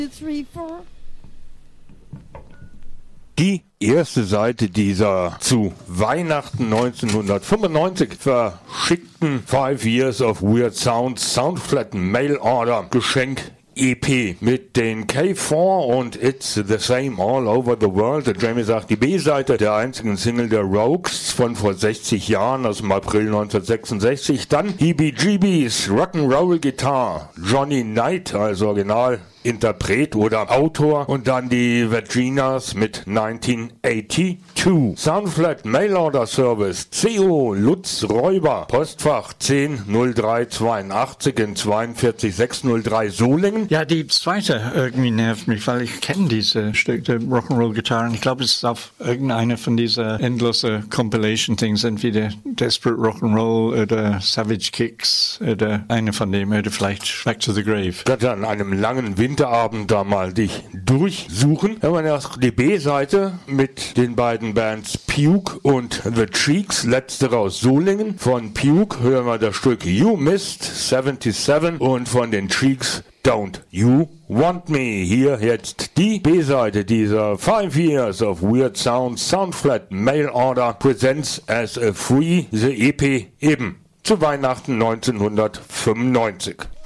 3, 4. Die erste Seite dieser zu Weihnachten 1995 verschickten 5 Years of Weird Sounds Soundflat Mail Order Geschenk EP mit den K4 und It's the Same All Over the World. Der Jamie sagt, die B-Seite der einzigen Single der Rogues von vor 60 Jahren aus dem April 1966. Dann Heebie-Jeebies, Rock'n'Roll Guitar, Johnny Knight als Originalinterpret oder Autor und dann die Virginas mit 1982. Soundflat Mailorder Service CO Lutz Räuber, Postfach 100382 in 42603 Solingen. Ja, die zweite irgendwie nervt mich, weil ich kenne diese Stück der Rock'n'Roll-Gitarren. Ich glaube, es ist auf irgendeiner von dieser endlosen Compilation-Things, entweder Desperate Rock'n'Roll oder Savage Kicks oder eine von dem, oder vielleicht Back to the Grave. Kannst an einem langen Winterabend da mal dich durchsuchen. Wenn man erst die B-Seite mit den beiden Bands Puke und The Cheeks, letztere aus Solingen. Von Puke hören wir das Stück You Missed 77 und von den Cheeks Don't You Want Me. Hier jetzt die B-Seite dieser 5 Years of Weird Sounds Soundflat Mail Order presents as a free the EP eben zu Weihnachten 1995.